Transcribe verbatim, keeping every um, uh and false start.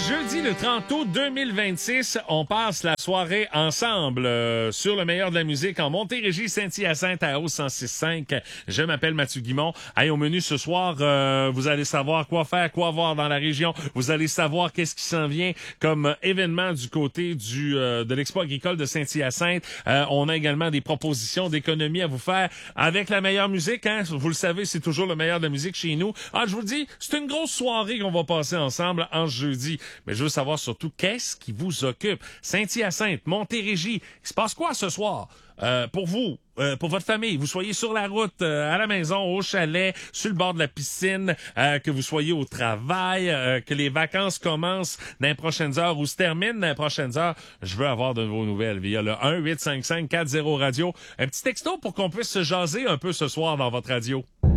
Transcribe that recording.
jeudi le trente août deux mille vingt-six, on passe la soirée ensemble euh, sur le meilleur de la musique en Montérégie, Saint-Hyacinthe à Hauts cent six cinq. Je m'appelle Mathieu Guimond. Hey, au menu ce soir, euh, vous allez savoir quoi faire, quoi voir dans la région. Vous allez savoir qu'est-ce qui s'en vient comme événement du côté du euh, de l'Expo agricole de Saint-Hyacinthe. Euh, on a également des propositions d'économie à vous faire avec la meilleure musique. Hein? Vous le savez, c'est toujours le meilleur de la musique chez nous. Ah, je vous le dis, c'est une grosse soirée qu'on va passer ensemble en jeudi. Mais je veux savoir surtout qu'est-ce qui vous occupe. Saint-Hyacinthe, Montérégie, il se passe quoi ce soir? Euh, pour vous, euh, pour votre famille, vous soyez sur la route, euh, à la maison, au chalet, sur le bord de la piscine, euh, que vous soyez au travail, euh, que les vacances commencent dans les prochaines heures ou se terminent dans les prochaines heures, je veux avoir de vos nouvelles via le un huit cinq cinq quatre zéro radio. Un petit texto pour qu'on puisse se jaser un peu ce soir dans votre radio.